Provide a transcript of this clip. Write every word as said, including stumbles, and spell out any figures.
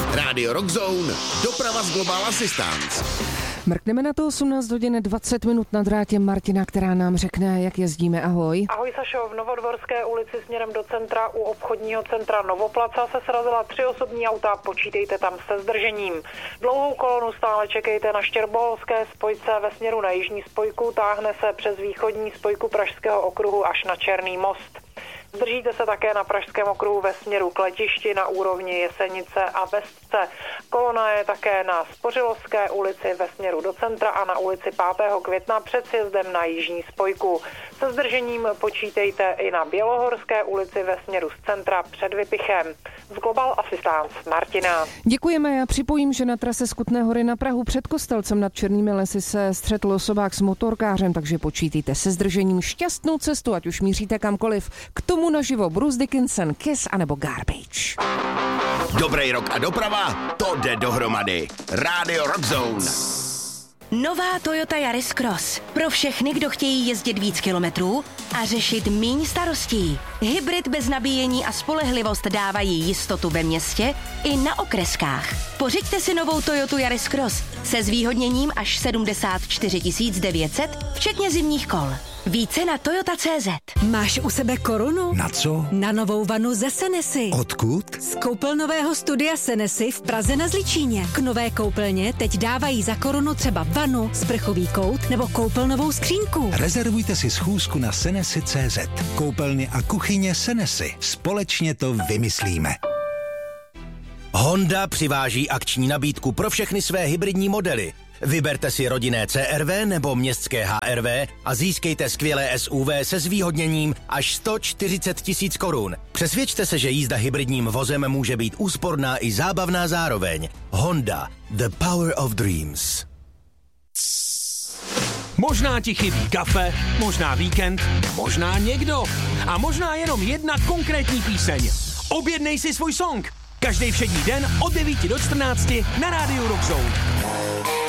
Radio Rockzone, doprava z Global Assistance. Mrkneme na to osmnáct hodin dvacet minut na drátě Martina, která nám řekne, jak jezdíme. Ahoj. Ahoj Sašo, v Novodvorské ulici směrem do centra u obchodního centra Novoplaca se srazila tři osobní auta, počítejte tam se zdržením. Dlouhou kolonu stále čekejte na Štěrboholské spojce ve směru na jižní spojku, táhne se přes východní spojku Pražského okruhu až na Černý most. Zdržíte se také na Pražském okruhu ve směru k letišti na úrovni Jesenice a Vestce. Kolona je také na Spořilovské ulici ve směru do centra a na ulici pátého května před sjezdem na jižní spojku. Se zdržením počítejte i na Bělohorské ulici ve směru z centra před Vypichem. Z Global Assistance Martina. Děkujeme. Já připojím, že na trase z Kutné Hory na Prahu před Kostelcem nad Černými lesy se střetl osobák s motorkářem, takže počítejte se zdržením. Šťastnou cestu, ať už míříte kamkoliv. K tomu naživo Bruce Dickinson, Kiss anebo Garbage. Dobrý rok a doprava, to jde dohromady. Radio Rockzone. Nová Toyota Yaris Cross. Pro všechny, kdo chtějí jezdit víc kilometrů a řešit míň starostí. Hybrid bez nabíjení a spolehlivost dávají jistotu ve městě i na okreskách. Pořiďte si novou Toyotu Yaris Cross se zvýhodněním až sedmdesát čtyři tisíc devět set, včetně zimních kol. Více na Toyota tečka cé zet. Máš u sebe korunu? Na co? Na novou vanu ze Senesy. Odkud? Z koupelnového studia Senesy v Praze na Zličíně. K nové koupelně teď dávají za korunu třeba vanu, sprchový kout nebo koupelnovou skřínku. Rezervujte si schůzku na senesy tečka cé zet. Koupelny a kuchyně Senesy. Společně to vymyslíme. Honda přiváží akční nabídku pro všechny své hybridní modely. Vyberte si rodinné cé er vé nebo městské há er vé a získejte skvělé es ú vé se zvýhodněním až sto čtyřicet tisíc korun. Přesvědčte se, že jízda hybridním vozem může být úsporná i zábavná zároveň. Honda. The power of dreams. Možná ti chybí kafe, možná víkend, možná někdo. A možná jenom jedna konkrétní píseň. Objednej si svůj song. Každý všední den od devíti do čtrnácti na rádiu Rockzone.